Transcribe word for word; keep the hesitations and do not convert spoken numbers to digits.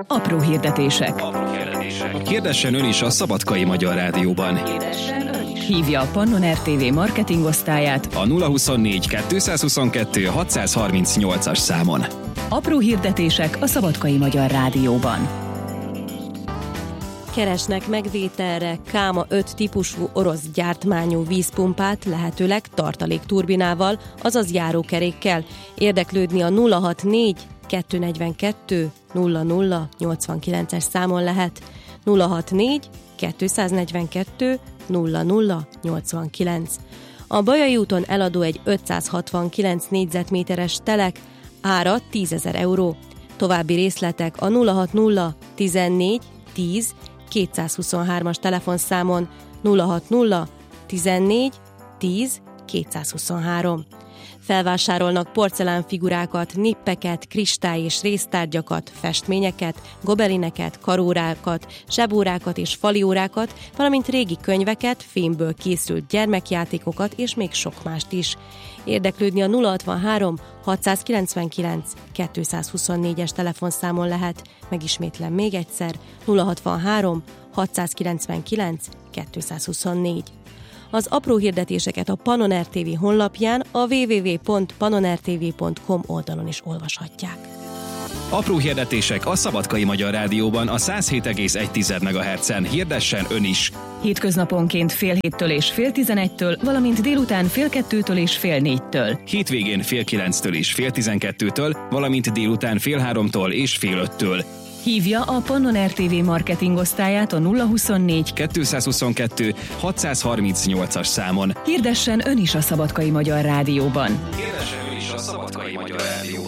Apró hirdetések. Apró hirdetések. Hirdessen ön is a Szabadkai Magyar Rádióban. Hívja a Pannon er té vé marketingosztályát A nulla huszonnégy kettőszázhuszonkettő hatszázharmincnyolcas számon. Apró hirdetések a Szabadkai Magyar Rádióban. Keresnek megvételre Káma öt típusú orosz gyártmányú vízpumpát, lehetőleg tartalékturbinával, azaz járókerékkel. Érdeklődni a nulla hatvannégy kettőszáznegyvenkettő nulla nulla nyolcvankilences számon lehet. nulla hatvannégy kettőszáznegyvenkettő nulla nulla nyolcvankilenc. A Bajai úton eladó egy ötszázhatvankilenc négyzetméteres telek, ára tízezer euró. További részletek a nulla hatvannulla tizennégy tíz kétszázhuszonhármas telefonszámon nulla hatvannulla tizennégy tíz kétszázhuszonhárom. Felvásárolnak porcelánfigurákat, nippeket, kristály- és réztárgyakat, festményeket, gobelineket, karórákat, zsebórákat és faliórákat, valamint régi könyveket, fémből készült gyermekjátékokat és még sok mást is. Érdeklődni a nulla hatvanhárom hatszázkilencvenkilenc kétszázhuszonnégyes telefonszámon lehet, megismétlem még egyszer, nulla hatvanhárom hatszázkilencvenkilenc kétszázhuszonnégy. Az apró hirdetéseket a Pannon er té vé honlapján, a double-u double-u double-u pont pannon r t v pont com oldalon is olvashatják. Apró hirdetések a Szabadkai Magyar Rádióban a száz hét egész egy megahertzen. Hirdessen ön is! Hétköznaponként fél héttől és fél tizenegytől, valamint délután fél kettőtől és fél négytől. Hétvégén fél kilenctől és fél tizenkettőtől, valamint délután fél háromtól és fél öttől. Hívja a Pannon er té vé marketingosztályát a nulla huszonnégy kettőszázhuszonkettő hatszázharmincnyolcas számon. Hirdessen ön is a Szabadkai Magyar Rádióban. Hirdessen ön is a Szabadkai Magyar Rádióban.